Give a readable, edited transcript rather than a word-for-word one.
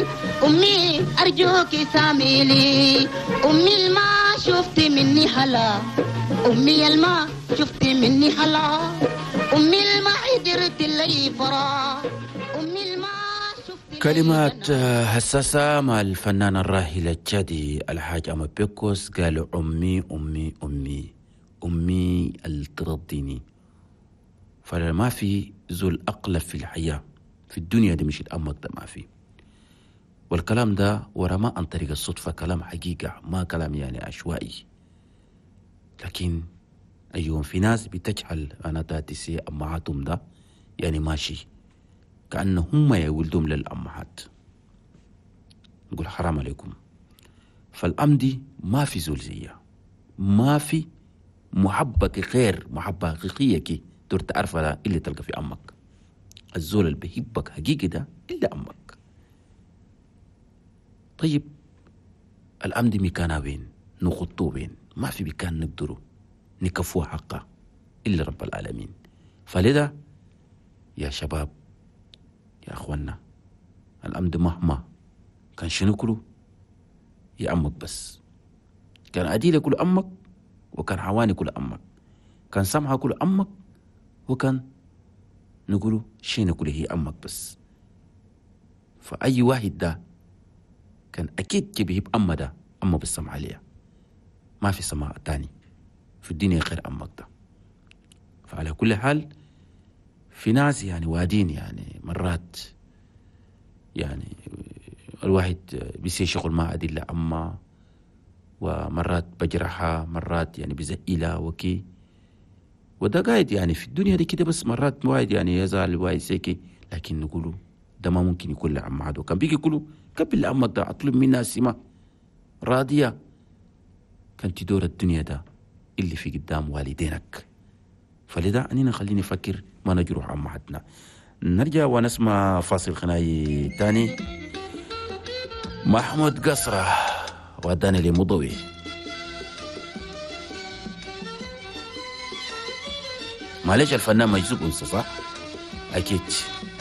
أمي أرجوك ساميلي، أمي الما شفت مني حلا، أمي الما شفت مني حلا، أمي الما حضرت لي فرا، أمي الما شفت. كلمات حساسة مع الفنان الراحل التشادي الحاج أما بيكوس. قال أمي أمي أمي أمي اللي ترضيني. فما في زول أقلب في الحياة في الدنيا دي مش الأمك ده ما في. والكلام ده ورا ما عن طريق الصدفة، كلام حقيقة ما كلام يعني عشوائي. لكن أيوم في ناس بتجهل أنا تاتيسي أمهاتهم ده يعني ماشي كأنه هم يولدهم للأمهات. نقول حرام عليكم. فالأم دي ما في زول زيها، ما في محبة غير محبة حقيقية كي دور تعرفها اللي تلقى في أمك. الزول اللي بيحبك حقيقي ده إلا أمك. طيب الأم دي مكانها وين؟ نخطوه وين؟ ما في مكان نقدره نكفوه حقه إلا رب العالمين. فلذا يا شباب يا أخوانا، الأم دي مهما كان شنو كله يا أمك بس. كان عديلة كل أمك، وكان حواني كل أمك، كان سمعة كل أمك، وكان نقوله شينا كله هي أمك بس. فأي واحد ده كان أكيد كبيب أما ده أما بالسمع عليها، ما في سماع تاني في الدنيا غير أمك ده. فعلى كل حال في ناس يعني وادين يعني مرات يعني الواحد بيصير شغل ما أدلة أما، ومرات بجرحها، مرات يعني بزئلها وكي، وده قاعد يعني في الدنيا دي كده. بس مرات واحد يعني يزعل واحد سيكي، لكن نقوله ده ما ممكن يكون لعم عدو. كان بيجي يقولوا قبل لعمك ده أطلب منها سمة راضية، كان تدور الدنيا ده اللي في قدام والدينك. فلذا أننا خليني نفكر ما نجروح أمهاتنا. نرجع ونسمع فاصل غنائي تاني. محمود قصرة وداني لمضوي. معلش الفنان مجذوب أنثى صح؟ أكيد.